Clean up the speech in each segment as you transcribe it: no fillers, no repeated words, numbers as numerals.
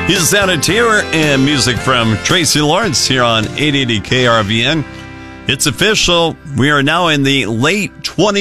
Here's Anna Taylor and music from Tracy Lawrence here on 880 KRVN. It's official. We are now in the late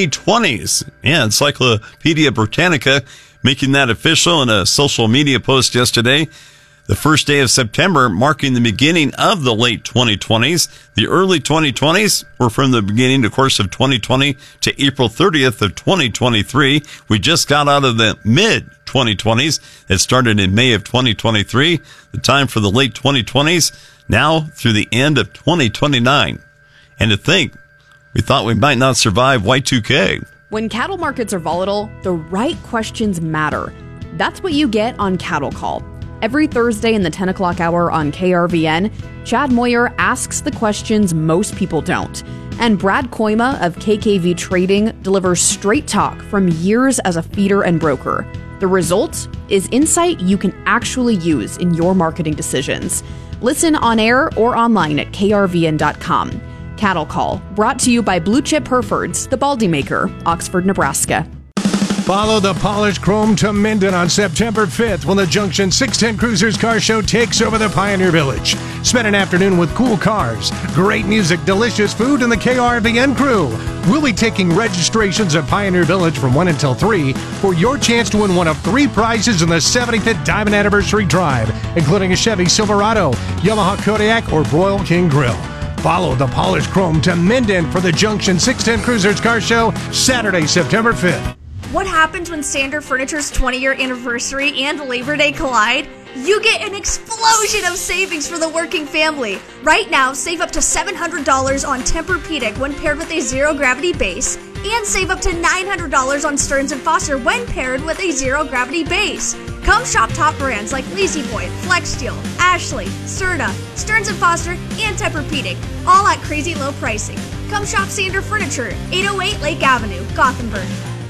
2020s. Yeah, Encyclopedia Britannica making that official in a social media post yesterday. The first day of September marking the beginning of the late 2020s. The early 2020s were from the beginning, of course, of 2020 to April 30th of 2023. We just got out of the mid-2020s. It started in May of 2023. The time for the late 2020s, now through the end of 2029. And to think, we thought we might not survive Y2K. When cattle markets are volatile, the right questions matter. That's what you get on Cattle Call. Every Thursday in the 10 o'clock hour on KRVN, Chad Moyer asks the questions most people don't. And Brad Koima of KKV Trading delivers straight talk from years as a feeder and broker. The result is insight you can actually use in your marketing decisions. Listen on air or online at krvn.com. Cattle Call, brought to you by Blue Chip Herefords, the Baldy Maker, Oxford, Nebraska. Follow the Polished Chrome to Minden on September 5th when the Junction 610 Cruisers Car Show takes over the Pioneer Village. Spend an afternoon with cool cars, great music, delicious food, and the KRVN crew. We'll be taking registrations at Pioneer Village from 1 until 3 for your chance to win one of 3 prizes in the 75th Diamond Anniversary Drive, including a Chevy Silverado, Yamaha Kodiak, or Broil King Grill. Follow the Polished Chrome to Minden for the Junction 610 Cruisers Car Show, Saturday, September 5th. What happens when Sander Furniture's 20-year anniversary and Labor Day collide? You get an explosion of savings for the working family. Right now, save up to $700 on Tempur-Pedic when paired with a zero-gravity base, and save up to $900 on Stearns & Foster when paired with a zero-gravity base. Come shop top brands like La-Z-Boy, FlexSteel, Ashley, Serta, Stearns & Foster, and Tempur-Pedic, all at crazy low pricing. Come shop Sander Furniture, 808 Lake Avenue, Gothenburg.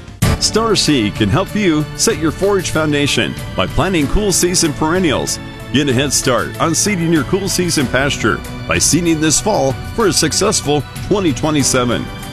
Star Seed can help you set your forage foundation by planting cool season perennials. Get a head start on seeding your cool season pasture by seeding this fall for a successful 2027.